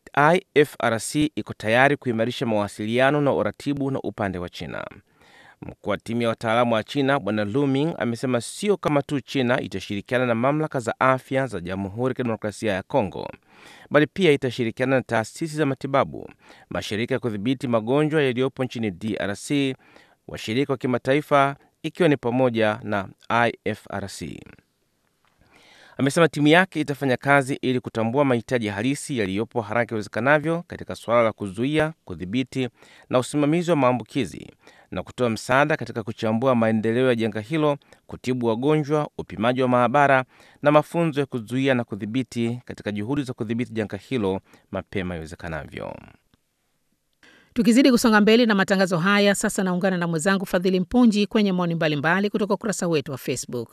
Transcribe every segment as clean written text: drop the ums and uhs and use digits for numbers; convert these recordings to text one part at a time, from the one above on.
IFRC iko tayari kuimarisha mawasiliano na uratibu na upande wa China. Mkuu wa timu ya wataalamu wa China Bwana Lu Ming amesema sio kama tu China itashirikiana na mamlaka za afya za Jamhuri ya Kidemokrasia ya Kongo, bali pia itashirikiana na taasisi za matibabu, mashirika ya kudhibiti magonjwa yaliyopo nchini DRC, washirika wa kimataifa ikiwa ni pamoja na IFRC. Amesema timu yake itafanya kazi ili kutambua mahitaji halisi yaliyopo haraka iwezekanavyo katika suala la kuzuia, kudhibiti na usimamizi wa maambukizi na kutoa msaada katika kuchambua maendeleo ya janga hilo, kutibu wagonjwa, upimaji wa maabara na mafunzo ya kuzuia na kudhibiti katika juhudi za kudhibiti janga hilo mapema iwezekanavyo. Tukizidi kusonga mbele na matangazo haya, sasa naungana na mwenzangu Fadhili Mpunji kwenye maoni mbalimbali kutoka ukurasa wetu wa Facebook.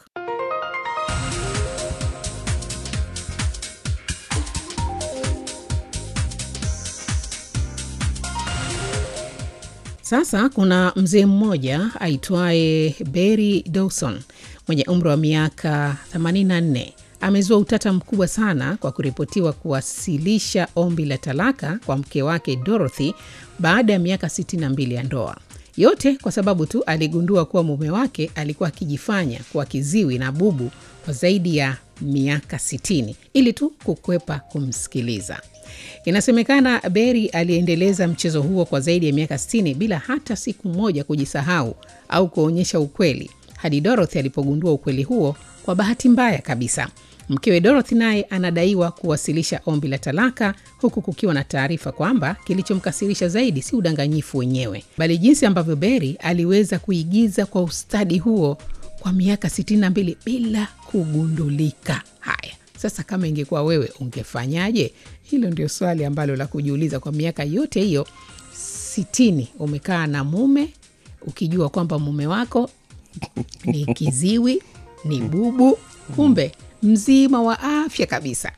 Sasa kuna mzee mmoja aitwaye Barry Dawson mwenye umri wa miaka 84 amezua utata mkubwa sana kwa kuripotiwa kuwasilisha ombi la talaka kwa mke wake Dorothy baada ya miaka 62 ya ndoa. Yote kwa sababu tu aligundua kuwa mume wake alikuwa akijifanya kuwa kiziwi na bubu kwa zaidi ya miaka 60 ili tu kukwepa kumsikiliza. Inasemekana Barry aliendeleza mchezo huo kwa zaidi ya miaka 60 bila hata siku moja kujisahau au kuonyesha ukweli, hadi Dorothy alipogundua ukweli huo kwa bahati mbaya kabisa. Mkewe Dorothy naye anadaiwa kuwasilisha ombi la talaka, huku kukiwa na taarifa kwamba kilichomkasirisha zaidi si udanganyifu wenyewe, bali jinsi ambavyo Barry aliweza kuigiza kwa ustadi huo kwa miaka 62 bila kugundulika. Haya, sasa kama ingekuwa wewe ungefanyaje? Hilo ndio swali ambalo la kujiuliza. Kwa miaka yote hiyo 60 umekaa na mume ukijua kwamba mume wako ni kiziwi, ni bubu, kumbe mzima wa afya kabisa.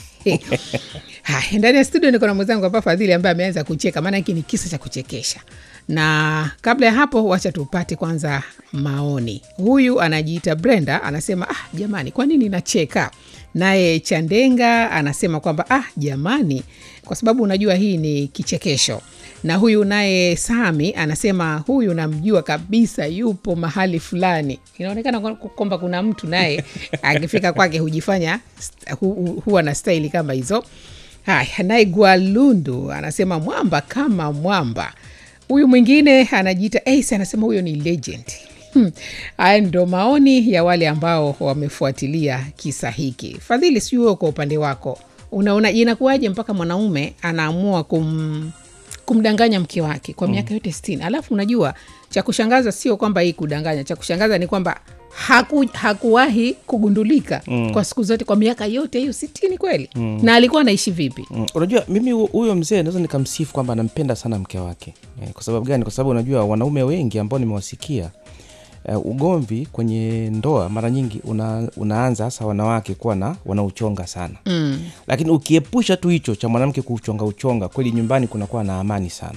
Ndani ya studio niko na mwenzangu hapa Fadhili ambaye ameanza kucheka, maana hiki ni kisa cha kuchekesha. Na kabla ya hapo wacha tupate kwanza maoni. Huyu anajiita Brenda, anasema jamani kwa nini nacheka? Naye Chandenga anasema kwamba jamani kwa sababu unajua hii ni kichekesho. Na huyu naye Sami anasema huyu namjua kabisa, yupo mahali fulani. Inaonekana kwamba kuna mtu naye akifika kwake hujifanya huwa na staili kama hizo. Naye Gwalundu anasema mwamba kama mwamba. Huyu mwingine anajiita Ace anasema huyo ni legend. Haya ndo maoni ya wale ambao wamefuatilia kisa hiki. Fadhili, sio kwa upande wako, unaona inakuwaje mpaka mwanaume anaamua kumdanganya mke wake kwa miaka yote 60? Alafu unajua cha kushangaza sio kwamba hii kudanganya, cha kushangaza ni kwamba hakuwahi kugundulika kwa siku zote, kwa miaka yote hiyo 60 kweli. Na alikuwa anaishi vipi? Unajua mimi huyo mzee naweza nikamsifu kwamba anampenda sana mke wake. Kwa sababu gani? Kwa sababu unajua wanaume wengi ambao nimewasikia ugomvi kwenye ndoa mara nyingi unaanza hasa wanawake kuwa wanauchonga sana. Lakini ukiepusha tu hicho cha mwanamke kuchonga kweli nyumbani kunakuwa na amani sana.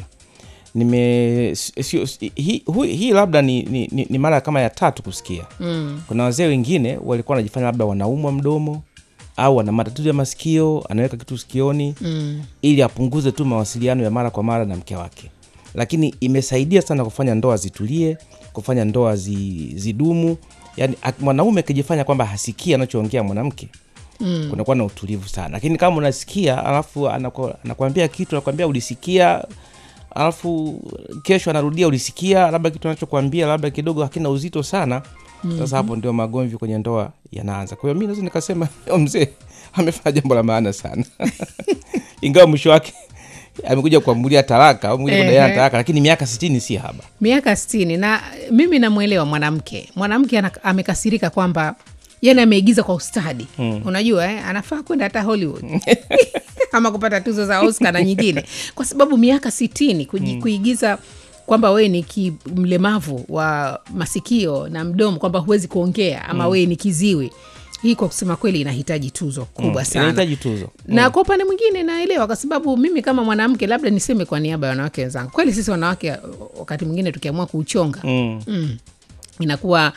Hii labda ni mara kama ya 3 kusikia. Kuna wazee wengine walikuwa wanajifanya labda wanaumwa mdomo au wana matatizo ya masikio, anaweka kitu sikioni ili apunguze tu mawasiliano ya mara kwa mara na mke wake. Lakini imesaidia sana kufanya ndoa zitulie, kufanya ndoa zidumu. Yaani mwanaume akijifanya kwamba hasikia anachoongea mwanamke, kunakuwa na utulivu sana. Lakini kama unasikia alafu anakuambia kitu, anakuambia ulisikia, alafu kesho anarudia ulisikia, labda kitu anachokuambia labda kidogo hakina uzito sana, sasa hapo ndio magomvi kwenye ndoa yanaanza. Kwa hiyo mimi naweza nikasema mzee amefanya jambo la maana sana. Ingawa mwisho wake amekuja kuamulia talaka au mwingine kudai talaka, lakini miaka 60 si haba. Miaka 60, na mimi namuelewa mwanamke amekasirika kwamba yeye ameigiza kwa ustadi. Unajua anafaa kwenda hata Hollywood ama kupata tuzo za Oscar na nyingine, kwa sababu miaka 60 kuigiza kwamba wewe ni mlemavu wa masikio na mdomo, kwamba huwezi kuongea ama wewe ni kiziwi. Hii kwa kusema kweli inahitaji tuzo kubwa sana. Inahitaji tuzo. Na kwa upande mwingine naelewa, kwa sababu mimi kama mwanamke, labda niseme kwa niaba ya wanawake wenzangu, kweli sisi wanawake wakati mwingine tukiamua kuuchonga inakuwa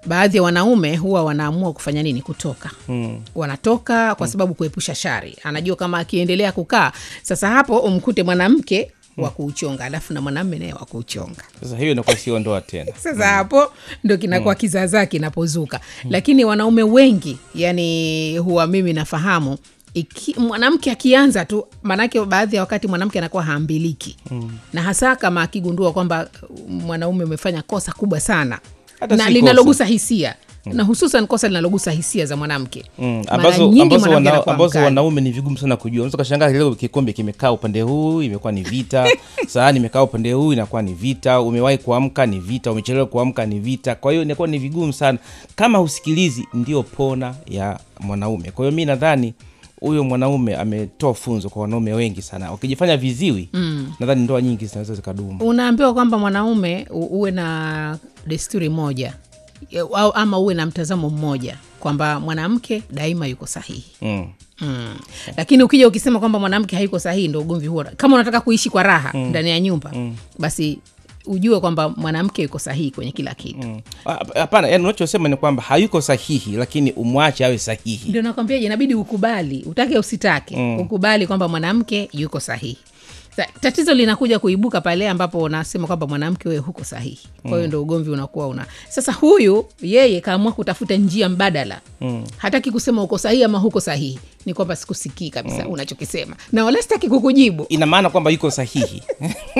baadhi ya wanaume huwa wanaamua kufanya nini? Kutoka. Wanatoka kwa sababu kuepusha shari. Anajua kama akiendelea kukaa, sasa hapo umkute mwanamke wa kuuchonga, alafu na mwanamume naye wa kuuchonga. Sasa hiyo inakuwa sio ndoa tena. Sasa hapo ndio kinakuwa kizaazaa kinapozuka. Lakini wanaume wengi, yani huwa mimi nafahamu, mwanamke akianza tu, manake baadhi ya wakati mwanamke anakuwa haambiliki. Na hasa kama akigundua kwamba mwanaume umefanya kosa kubwa sana na linalogusa hisia. Na hususan kosa linalogusa hisia za mwanamke. Ambazo wanaume ni vigumu sana kujua. Unaweza kushangaa leo kikombe kimekaa upande huu imekuwa ni vita, sahani imekaa upande huu inakuwa ni vita, umewahi kuamka ni vita, umechelewa kuamka ni vita. Kwa hiyo inakuwa ni vigumu sana. Kama usikilizi ndio pona ya mwanaume. Kwa hiyo mimi nadhani huyo mwanaume ametoa funzo kwa wanaume wengi sana. Ukijifanya viziwi, nadhani ndoa nyingi zinaweza zikadumu. Unaambiwa kwamba mwanaume uwe na desturi moja ama uwe na mtazamo mmoja kwamba mwanamke daima yuko sahihi. Lakini ukija ukisema kwamba mwanamke haiko sahihi, ndio ugomvi huo. Kama unataka kuishi kwa raha ndani ya nyumba, basi ujue kwamba mwanamke yuko sahihi kwenye kila kitu. Hapana, yani unachosema ni kwamba hayuko sahihi, lakini umwache awe sahihi. Ndio nakwambia, inabidi ukubali, utake usitake, ukubali kwamba mwanamke yuko sahihi. Tatizo linakuja kuibuka pale ambapo unasema kwamba mwanamke wewe huko sahihi. Kwa hiyo ndio ugomvi unakuwa Sasa huyu yeye kaamua kutafuta njia mbadala. Hataki kusema uko sahihi ama huko sahihi. Ni kwamba sikusikii kabisa unachokisema. Na wala sitaki kukujibu. Ina maana kwamba yuko sahihi.